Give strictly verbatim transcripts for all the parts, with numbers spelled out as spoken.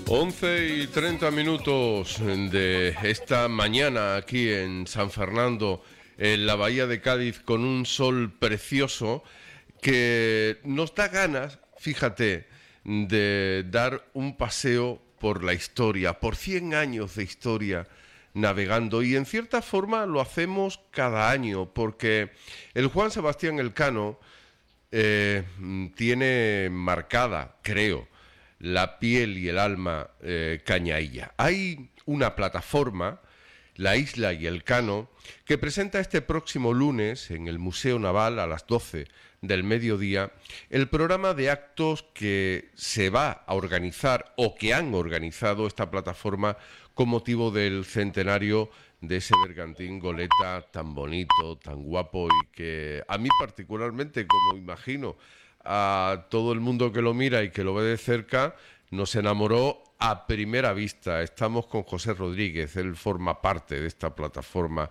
once y treinta minutos de esta mañana aquí en San Fernando, en la bahía de Cádiz, con un sol precioso que nos da ganas, fíjate, de dar un paseo por la historia, por cien años de historia navegando, y en cierta forma lo hacemos cada año, porque el Juan Sebastián Elcano eh, tiene marcada, creo, la piel y el alma eh, cañailla. Hay una plataforma, La Isla y Elcano, que presenta este próximo lunes en el Museo Naval a las doce del mediodía el programa de actos que se va a organizar o que han organizado esta plataforma con motivo del centenario de ese bergantín goleta tan bonito, tan guapo, y que a mí particularmente, como imagino a todo el mundo que lo mira y que lo ve de cerca, nos enamoró a primera vista. Estamos con José Rodríguez, él forma parte de esta plataforma.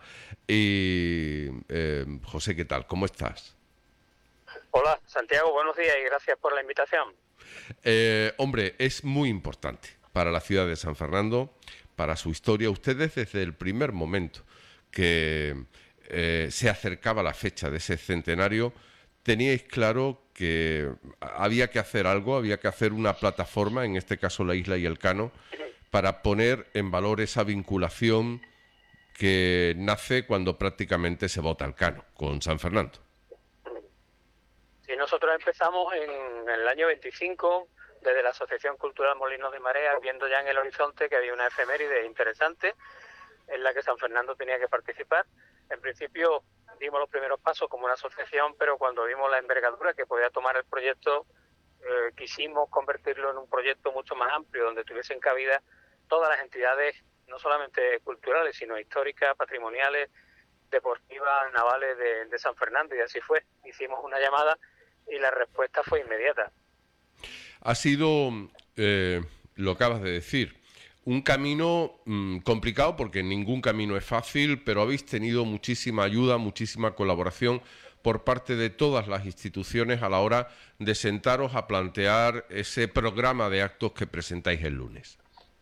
Y eh, José, ¿qué tal? ¿Cómo estás? Hola, Santiago, buenos días y gracias por la invitación. Eh, hombre, es muy importante para la ciudad de San Fernando, para su historia. Ustedes desde el primer momento que eh, se acercaba la fecha de ese centenario, teníais claro que había que hacer algo, había que hacer una plataforma, en este caso La Isla y Elcano, para poner en valor esa vinculación que nace cuando prácticamente se vota Elcano con San Fernando. Sí, nosotros empezamos en, en el año veinticinco, desde la Asociación Cultural Molinos de Marea, viendo ya en el horizonte que había una efeméride interesante en la que San Fernando tenía que participar. En principio dimos los primeros pasos como una asociación, pero cuando vimos la envergadura que podía tomar el proyecto, eh, quisimos convertirlo en un proyecto mucho más amplio, donde tuviesen cabida todas las entidades, no solamente culturales, sino históricas, patrimoniales, deportivas, navales de, de San Fernando, y así fue. Hicimos una llamada y la respuesta fue inmediata. Ha sido, eh, lo acabas de decir, un camino mmm, complicado, porque ningún camino es fácil, pero habéis tenido muchísima ayuda, muchísima colaboración por parte de todas las instituciones a la hora de sentaros a plantear ese programa de actos que presentáis el lunes.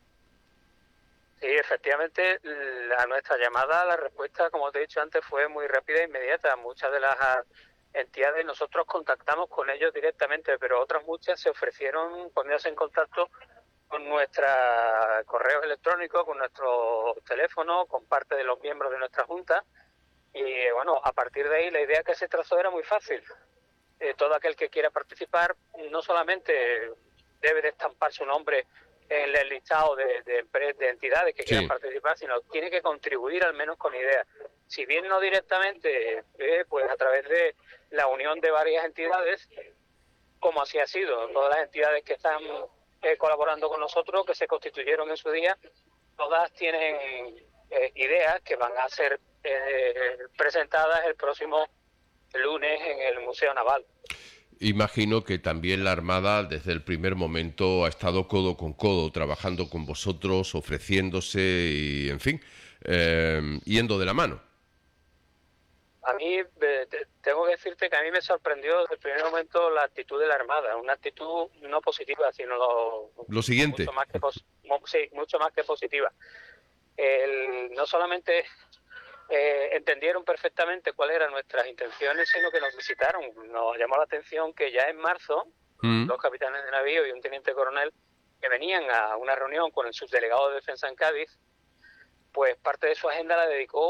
Sí, efectivamente, a nuestra llamada, la respuesta, como te he dicho antes, fue muy rápida e inmediata. Muchas de las entidades, nosotros contactamos con ellos directamente, pero otras muchas se ofrecieron ponerse en contacto con nuestros correos electrónicos, con nuestro teléfono, con parte de los miembros de nuestra junta. Y bueno, a partir de ahí la idea que se trazó era muy fácil. Eh, todo aquel que quiera participar no solamente debe de estampar su nombre en el listado de, de, de entidades que quieran sí. participar, sino tiene que contribuir al menos con ideas. Si bien no directamente, eh, pues a través de la unión de varias entidades, como así ha sido, todas las entidades que están eh, colaborando con nosotros, que se constituyeron en su día, todas tienen eh, ideas que van a ser eh, presentadas el próximo lunes en el Museo Naval. Imagino que también la Armada desde el primer momento ha estado codo con codo, trabajando con vosotros, ofreciéndose y, en fin, eh, yendo de la mano. A mí, eh, tengo que decirte que a mí me sorprendió desde el primer momento la actitud de la Armada, una actitud no positiva, sino lo, lo siguiente. Mucho más que, sí, mucho más que positiva. El, no solamente eh, entendieron perfectamente cuáles eran nuestras intenciones, sino que nos visitaron. Nos llamó la atención que ya en marzo, mm. dos capitanes de navío y un teniente coronel que venían a una reunión con el subdelegado de Defensa en Cádiz, pues parte de su agenda la dedicó